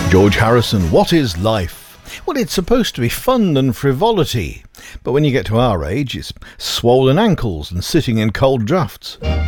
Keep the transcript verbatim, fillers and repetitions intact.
George Harrison, what is life? Well, it's supposed to be fun and frivolity, but when you get to our age, it's swollen ankles and sitting in cold drafts.